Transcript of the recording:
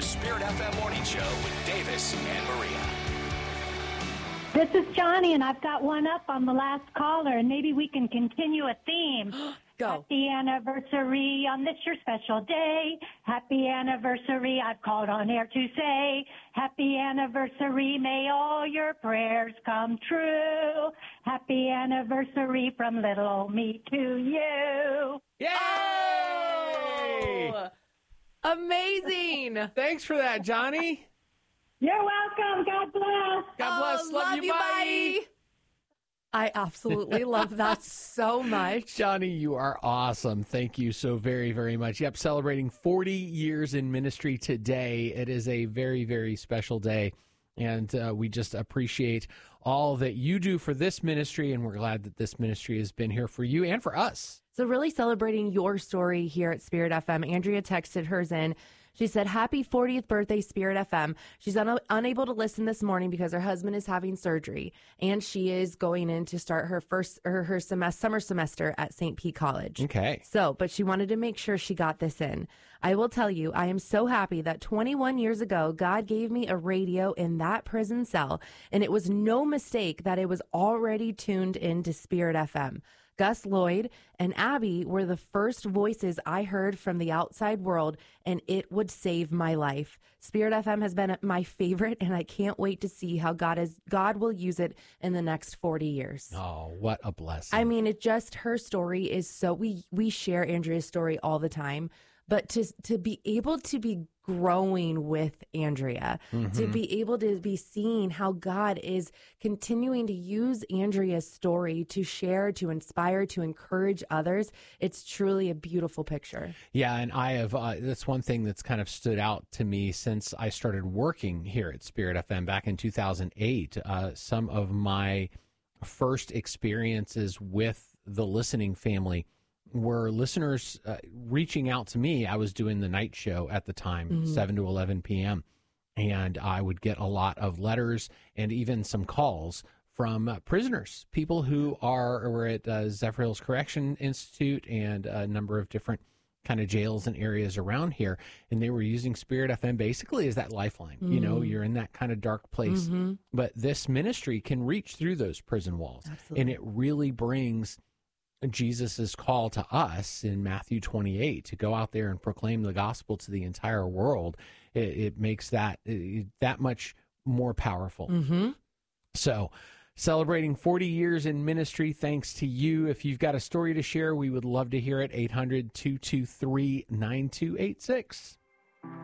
Spirit FM Morning Show with Davis and Maria. This is Johnny, and I've got one up on the last caller, and maybe we can continue a theme. Go. Happy anniversary on this your special day. Happy anniversary, I've called on air to say. Happy anniversary, may all your prayers come true. Happy anniversary from little old me to you. Yay! Oh, amazing. Thanks for that, Johnny. You're welcome. God bless. God bless. Love you. Bye. I absolutely love that so much. Johnny, you are awesome. Thank you so very, very much. Yep, celebrating 40 years in ministry today. It is a very, very special day, and we just appreciate all that you do for this ministry, and we're glad that this ministry has been here for you and for us. So really celebrating your story here at Spirit FM. Andrea texted hers in. She said, happy 40th birthday, Spirit FM. She's unable to listen this morning because her husband is having surgery, and she is going in to start her summer semester at St. Pete College. Okay. But she wanted to make sure she got this in. I will tell you, I am so happy that 21 years ago, God gave me a radio in that prison cell, and it was no mistake that it was already tuned into Spirit FM. Gus Lloyd and Abby were the first voices I heard from the outside world, and it would save my life. Spirit FM has been my favorite, and I can't wait to see how God will use it in the next 40 years. Oh, what a blessing. I mean, her story is so, we share Andrea's story all the time, but to be able to be growing with Andrea, to be able to be seeing how God is continuing to use Andrea's story to share, to inspire, to encourage others. It's truly a beautiful picture. Yeah, and I have, that's one thing that's kind of stood out to me since I started working here at Spirit FM back in 2008. Some of my first experiences with the listening family were listeners reaching out to me. I was doing the night show at the time, 7 to 11 p.m., and I would get a lot of letters and even some calls from prisoners, people who were at Zephyr Hills Correction Institute and a number of different kind of jails and areas around here, and they were using Spirit FM basically as that lifeline. You know, you're in that kind of dark place, but this ministry can reach through those prison walls. Absolutely. And it really brings Jesus' call to us in Matthew 28 to go out there and proclaim the gospel to the entire world. It makes that much more powerful. So celebrating 40 years in ministry, thanks to you. If you've got a story to share, we would love to hear it. 800-223-9286.